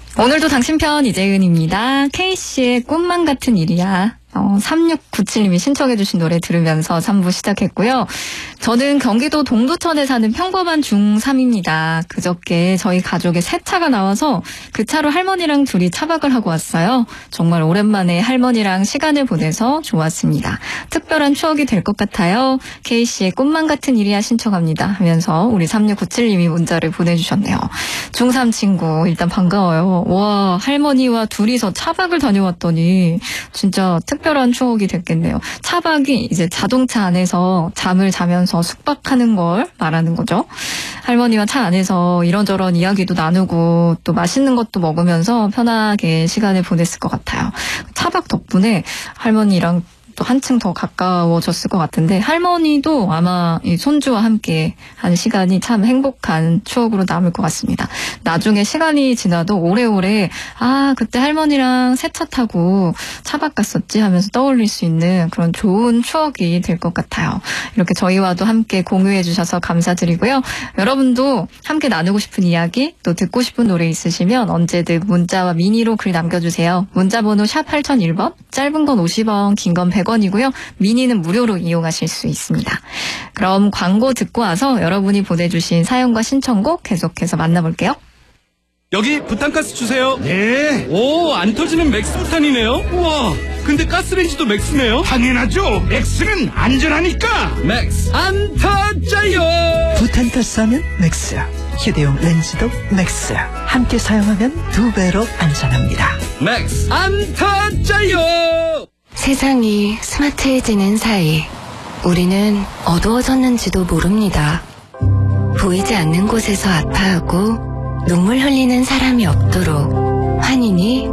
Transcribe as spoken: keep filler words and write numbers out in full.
오늘도 당신 편 이재은입니다. K씨의 꿈만 같은 일이야. 어, 삼육구칠님이 신청해 주신 노래 들으면서 삼 부 시작했고요. 저는 경기도 동두천에 사는 평범한 중삼입니다. 그저께 저희 가족의 새 차가 나와서 그 차로 할머니랑 둘이 차박을 하고 왔어요. 정말 오랜만에 할머니랑 시간을 보내서 좋았습니다. 특별한 추억이 될 것 같아요. K씨의 꿈만 같은 일이야 신청합니다 하면서 우리 삼육구칠님이 문자를 보내주셨네요. 중삼 친구 일단 반가워요. 와, 할머니와 둘이서 차박을 다녀왔더니 진짜 특 특별한 추억이 됐겠네요. 차박이 이제 자동차 안에서 잠을 자면서 숙박하는 걸 말하는 거죠. 할머니와 차 안에서 이런저런 이야기도 나누고 또 맛있는 것도 먹으면서 편하게 시간을 보냈을 것 같아요. 차박 덕분에 할머니랑 또 한층 더 가까워졌을 것 같은데 할머니도 아마 이 손주와 함께 한 시간이 참 행복한 추억으로 남을 것 같습니다. 나중에 시간이 지나도 오래오래 아 그때 할머니랑 새 차 타고 차박 갔었지 하면서 떠올릴 수 있는 그런 좋은 추억이 될 것 같아요. 이렇게 저희와도 함께 공유해 주셔서 감사드리고요. 여러분도 함께 나누고 싶은 이야기 또 듣고 싶은 노래 있으시면 언제든 문자와 미니로 글 남겨주세요. 문자번호 샵 팔공공일 번, 짧은 건 오십 원, 긴 건 백 원이고요. 미니는 무료로 이용하실 수 있습니다. 그럼 광고 듣고 와서 여러분이 보내주신 사연과 신청곡 계속해서 만나볼게요. 여기 부탄가스 주세요. 네. 오, 안 터지는 맥스 부탄이네요. 우와, 근데 가스레인지도 맥스네요. 당연하죠. 맥스는 안전하니까. 맥스 안 터져요. 부탄가스 하면 맥스야. 휴대용 렌즈도 맥스야. 함께 사용하면 두 배로 안전합니다. 맥스 안 터져요. 세상이 스마트해지는 사이 우리는 어두워졌는지도 모릅니다. 보이지 않는 곳에서 아파하고 눈물 흘리는 사람이 없도록 환인이